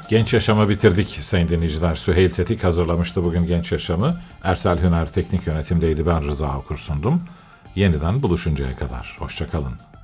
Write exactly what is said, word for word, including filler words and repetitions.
Genç Yaşam'ı bitirdik sayın dinleyiciler. Süheyl Tetik hazırlamıştı bugün Genç Yaşam'ı. Ersel Hüner teknik yönetimdeydi. Ben Rıza Okur sundum. Yeniden buluşuncaya kadar. Hoşça kalın.